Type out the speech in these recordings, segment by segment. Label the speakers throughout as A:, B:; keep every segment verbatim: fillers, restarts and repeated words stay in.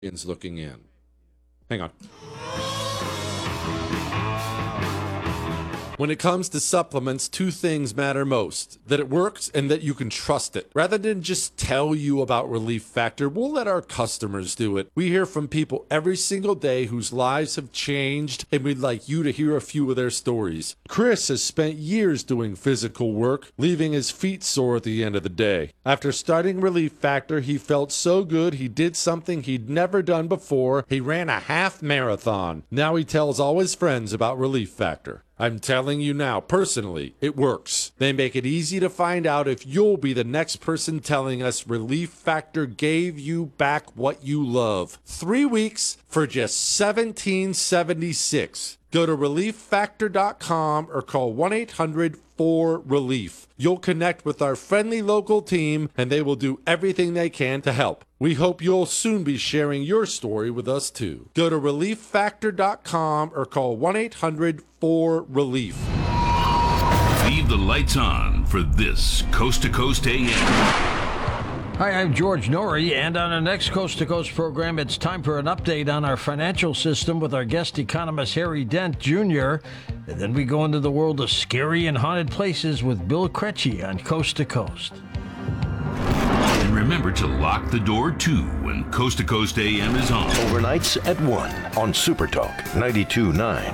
A: looking in. Hang on. When it comes to supplements, two things matter most: that it works and that you can trust it. Rather than just tell you about Relief Factor, we'll let our customers do it. We hear from people every single day whose lives have changed, and we'd like you to hear a few of their stories. Chris has spent years doing physical work, leaving his feet sore at the end of the day. After starting Relief Factor, he felt so good he did something he'd never done before. He ran a half marathon. Now he tells all his friends about Relief Factor. I'm telling you now, personally, it works. They make it easy to find out if you'll be the next person telling us Relief Factor gave you back what you love. Three weeks for just seventeen seventy-six. Go to relief factor dot com or call one eight hundred four relief. You'll connect with our friendly local team, and they will do everything they can to help. We hope you'll soon be sharing your story with us, too. Go to relief factor dot com or call one eight hundred four relief.
B: Leave the lights on for this Coast to Coast A M.
C: Hi, I'm George Norrie, and on our next Coast to Coast program, it's time for an update on our financial system with our guest economist, Harry Dent, Junior And then we go into the world of scary and haunted places with Bill Crecci on Coast to Coast.
B: And remember to lock the door, too, when Coast to Coast A M is on.
D: Overnights at one on Super Talk ninety-two point nine.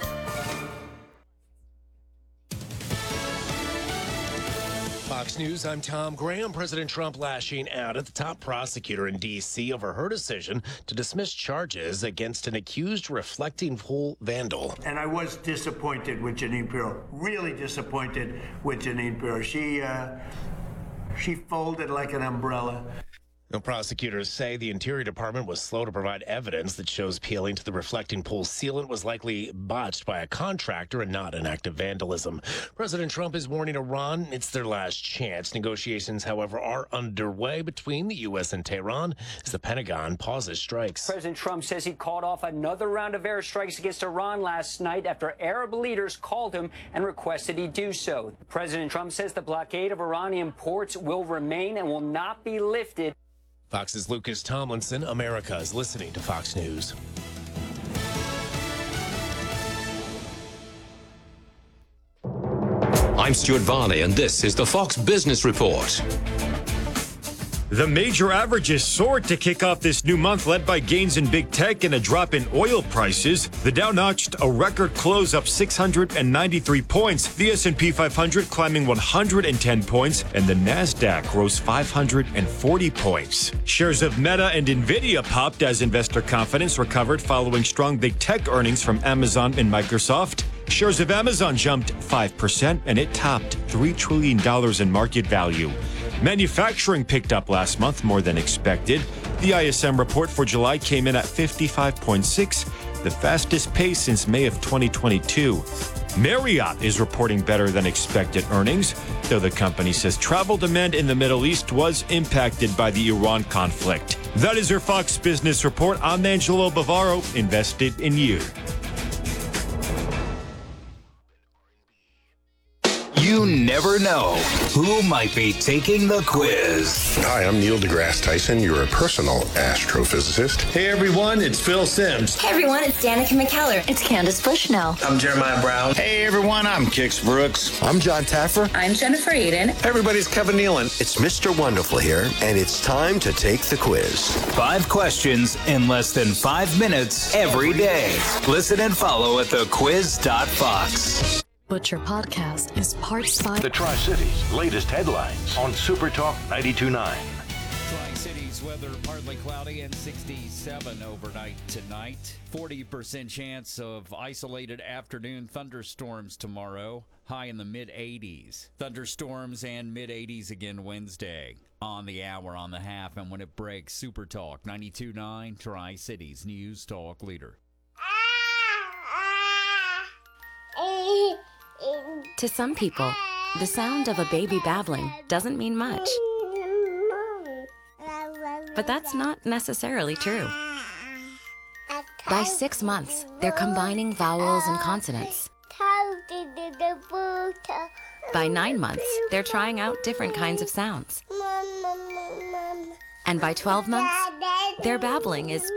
E: Fox News, I'm Tom Graham. President Trump lashing out at the top prosecutor in D C over her decision to dismiss charges against an accused reflecting pool vandal.
F: And I was disappointed with Jeanine Pirro, really disappointed with Jeanine Pirro. She, uh, she folded like an umbrella.
E: The prosecutors say the Interior Department was slow to provide evidence that shows peeling to the reflecting pool sealant was likely botched by a contractor and not an act of vandalism. President Trump is warning Iran it's their last chance. Negotiations, however, are underway between the U S and Tehran as the Pentagon pauses strikes.
G: President Trump says he called off another round of airstrikes against Iran last night after Arab leaders called him and requested he do so. President Trump says the blockade of Iranian ports will remain and will not be lifted.
E: Fox's Lucas Tomlinson. America is listening to Fox News.
H: I'm Stuart Varney, and this is the Fox Business Report.
I: The major averages soared to kick off this new month, led by gains in big tech and a drop in oil prices. The Dow notched a record close, up six hundred ninety-three points. The S and P five hundred climbing one hundred ten points, and the NASDAQ rose five hundred forty points. Shares of Meta and Nvidia popped as investor confidence recovered following strong big tech earnings from Amazon and Microsoft. Shares of Amazon jumped five percent, and it topped three trillion dollars in market value. Manufacturing picked up last month more than expected. The I S M report for July came in at fifty-five point six, the fastest pace since May of twenty twenty-two. Marriott is reporting better than expected earnings, though the company says travel demand in the Middle East was impacted by the Iran conflict. That is your Fox Business Report. I'm Angelo Bavaro, invested in you.
J: You never know who might be taking the quiz.
D: Hi, I'm Neil deGrasse Tyson, your personal astrophysicist.
K: Hey everyone, it's Phil Simms.
L: Hey everyone, it's Danica McKellar. It's Candace Bushnell.
K: I'm Jeremiah Brown.
M: Hey everyone, I'm Kix Brooks.
N: I'm John Taffer.
O: I'm Jennifer Eden.
K: Everybody's Kevin Nealon.
P: It's Mister Wonderful here, and it's time to take the quiz.
J: Five questions in less than five minutes every day. Listen and follow at the quiz dot fox.
Q: Butcher Podcast is part spot.
D: The Tri-Cities latest headlines on Super Talk ninety-two point nine.
R: Tri-Cities weather partly cloudy and sixty-seven overnight tonight. forty percent chance of isolated afternoon thunderstorms tomorrow. High in the mid eighties. Thunderstorms and mid eighties again Wednesday. On the hour, on the half, and when it breaks, Super Talk ninety-two point nine, Tri-Cities News Talk Leader.
Q: To some people, the sound of a baby babbling doesn't mean much. But that's not necessarily true. By six months, they're combining vowels and consonants. By nine months, they're trying out different kinds of sounds. And by twelve months, Their babbling is